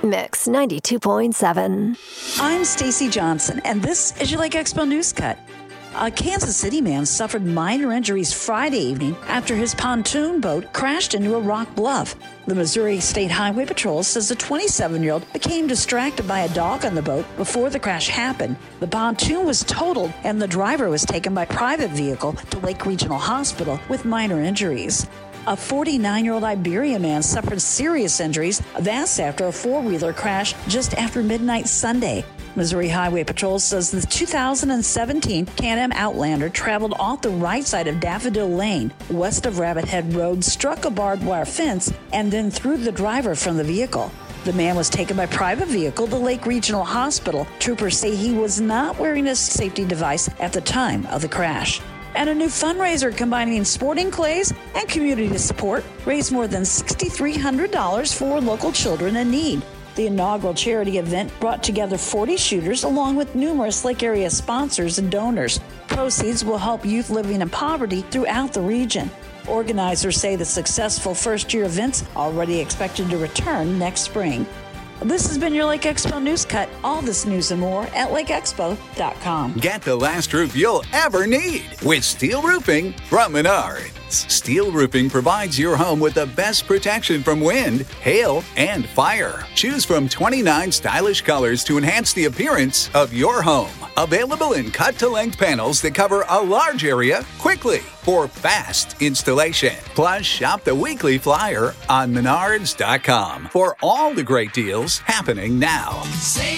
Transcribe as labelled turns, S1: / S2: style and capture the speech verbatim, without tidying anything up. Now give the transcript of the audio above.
S1: Mix ninety-two point seven.
S2: I'm Stacy Johnson, and this is your Lake Expo News Cut. A Kansas City man suffered minor injuries Friday evening after his pontoon boat crashed into a rock bluff. The Missouri State Highway Patrol says the twenty-seven-year-old became distracted by a dog on the boat before the crash happened. The pontoon was totaled, and the driver was taken by private vehicle to Lake Regional Hospital with minor injuries. A forty-nine-year-old Iberian man suffered serious injuries. That's after a four-wheeler crashed just after midnight Sunday. Missouri Highway Patrol says the two thousand seventeen Can-Am Outlander traveled off the right side of Daffodil Lane, west of Rabbit Head Road, struck a barbed wire fence, and then threw the driver from the vehicle. The man was taken by private vehicle to Lake Regional Hospital. Troopers say he was not wearing a safety device at the time of the crash. And a new fundraiser combining sporting clays and community support raised more than six thousand three hundred dollars for local children in need. The inaugural charity event brought together forty shooters along with numerous Lake area sponsors and donors. Proceeds will help youth living in poverty throughout the region. Organizers say the successful first-year events already expected to return next spring. This has been your Lake Expo News Cut. All this news and more at lake expo dot com.
S3: Get the last roof you'll ever need with Steel Roofing from Menards. Steel Roofing provides your home with the best protection from wind, hail, and fire. Choose from twenty-nine stylish colors to enhance the appearance of your home. Available in cut-to-length panels that cover a large area quickly for fast installation. Plus, shop the weekly flyer on menards dot com for all the great deals happening now.